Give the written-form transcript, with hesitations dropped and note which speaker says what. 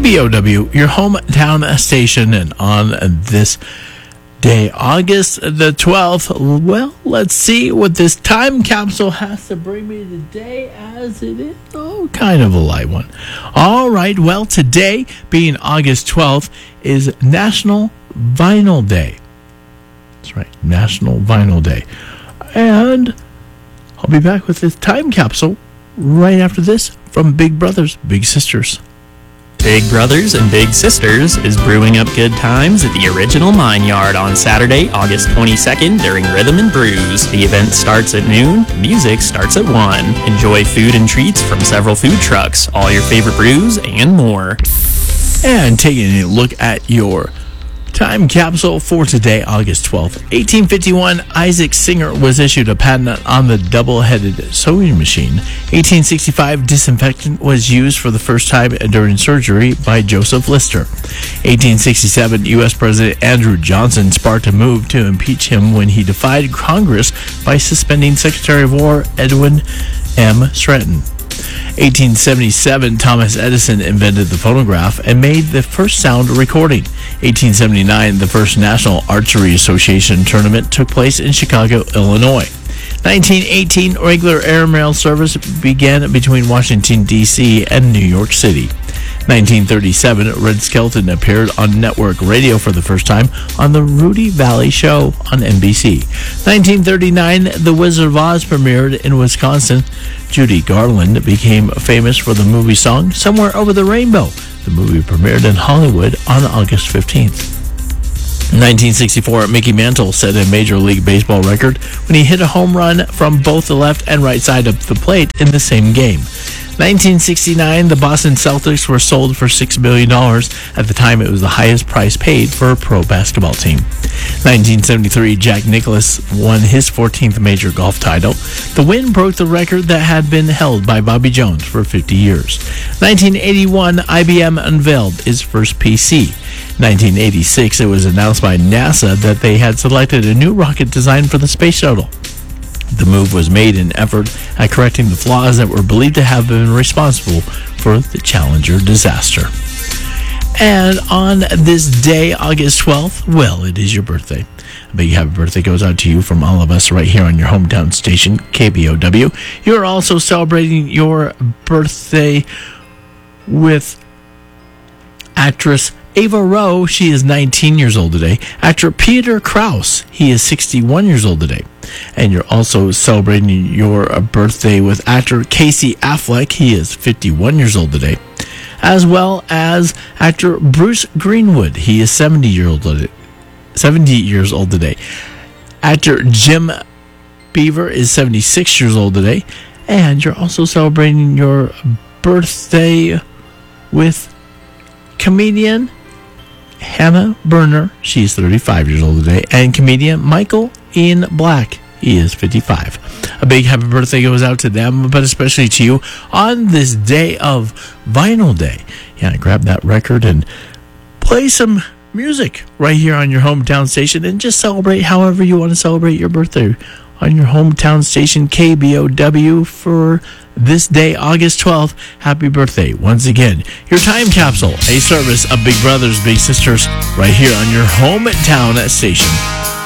Speaker 1: KBOW, your hometown station, and on this day, August the 12th, well, let's see what this time capsule has to bring me today, as it is, kind of a light one. All right, well, today, being August 12th, is National Vinyl Day. That's right, National Vinyl Day. And I'll be back with this time capsule right after this from Big Brothers Big Sisters.
Speaker 2: Big Brothers and Big Sisters is brewing up good times at the Original Mine Yard on Saturday, August 22nd during Rhythm and Brews. The event starts at noon, music starts at 1. Enjoy food and treats from several food trucks, all your favorite brews, and more.
Speaker 1: And taking a look at your time capsule for today, August 12th. 1851, Isaac Singer was issued a patent on the double-headed sewing machine. 1865, disinfectant was used for the first time during surgery by Joseph Lister. 1867, U.S. President Andrew Johnson sparked a move to impeach him when he defied Congress by suspending Secretary of War Edwin M. Stratton. 1877, Thomas Edison invented the phonograph and made the first sound recording. 1879, the first National Archery Association tournament took place in Chicago, Illinois. 1918, regular airmail service began between Washington, D.C. and New York City. 1937, Red Skelton appeared on network radio for the first time on the Rudy Valley Show on NBC. 1939, The Wizard of Oz premiered in Wisconsin. Judy Garland became famous for the movie song Somewhere Over the Rainbow. The movie premiered in Hollywood on August 15th. 1964, Mickey Mantle set a Major League Baseball record when he hit a home run from both the left and right side of the plate in the same game. 1969, the Boston Celtics were sold for $6 million. At the time, it was the highest price paid for a pro basketball team. 1973, Jack Nicklaus won his 14th major golf title. The win broke the record that had been held by Bobby Jones for 50 years. 1981, IBM unveiled its first PC. 1986, it was announced by NASA that they had selected a new rocket design for the space shuttle. The move was made in an effort at correcting the flaws that were believed to have been responsible for the Challenger disaster. And on this day, August 12th, well, it is your birthday. A big happy birthday goes out to you from all of us right here on your hometown station, KBOW. You're also celebrating your birthday with actress Ava Rowe. She is 19 years old today. Actor Peter Krause, he is 61 years old today. And you're also celebrating your birthday with actor Casey Affleck. He is 51 years old today. As well as actor Bruce Greenwood. He is 70 years old today. Actor Jim Beaver is 76 years old today. And you're also celebrating your birthday with comedian Hannah Berner. She's 35 years old today. And comedian Michael Ian Black. He is 55. A big happy birthday goes out to them, but especially to you on this day of Vinyl Day. Yeah, grab that record and play some music right here on your hometown station and just celebrate however you want to celebrate your birthday on your hometown station, KBOW, for this day, August 12th. Happy birthday. Once again, your time capsule, a service of Big Brothers Big Sisters right here on your hometown station.